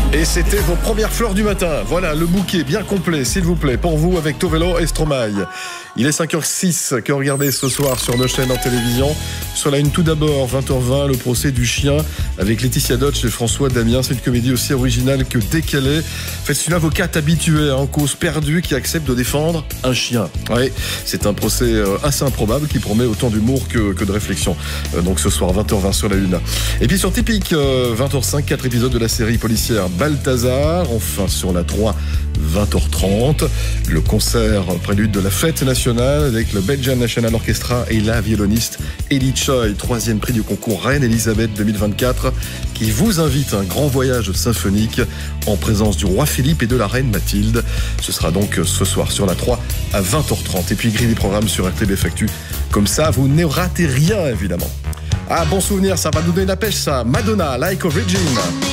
Et c'était vos premières fleurs du matin. Voilà, le bouquet bien complet, s'il vous plaît, pour vous avec Tovelo et Stromae. Il est 5h06 que regardez ce soir sur nos chaînes en télévision. Sur la une, tout d'abord, 20h20, le procès du chien avec Laetitia Dodge et François Damien. C'est une comédie aussi originale que décalée. En fait, c'est une avocate habituée en cause perdue qui accepte de défendre un chien. Oui, c'est un procès assez improbable qui promet autant d'humour que de réflexion. Donc ce soir, 20h20 sur la une. Et puis sur Typique, 20h05, 4 épisodes de la série policière Balthazar. Enfin sur la 3, 20h30, le concert prélude de la fête nationale avec le Belgian National Orchestra et la violoniste Ellie Choi, 3e prix du concours Reine-Elisabeth 2024, qui vous invite à un grand voyage symphonique en présence du roi Philippe et de la reine Mathilde. Ce sera donc ce soir sur la 3 à 20h30. Et puis grille des programmes sur RTBF Actu. Comme ça, vous ne ratez rien évidemment. Ah, bon souvenir, ça va nous donner la pêche ça. Madonna, Like a Virgin.